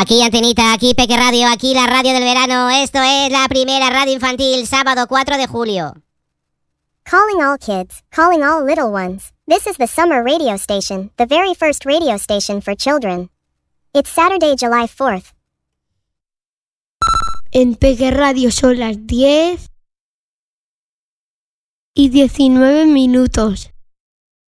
Aquí Antenita, aquí Peque Radio, aquí la radio del verano. Esto es la primera radio infantil, sábado 4 de julio. Calling all kids, calling all little ones. This is the summer radio station, the very first radio station for children. It's Saturday, July 4th. En Peque Radio son las 10:19.